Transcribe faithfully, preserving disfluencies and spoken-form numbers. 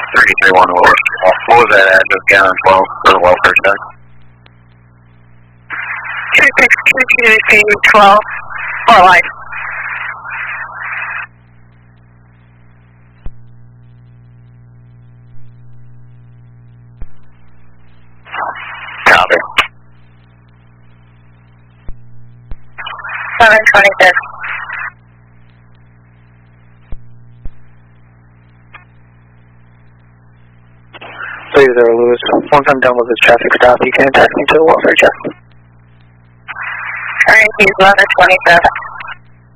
three three one, what was that address again on twelve for the welfare check? two six two two C twelve, for life. Copy. seven twenty-six. Please, there, Lewis. Once I'm done with this traffic stop, you can taxi me to the welfare check. Current is eleven twenty-seven.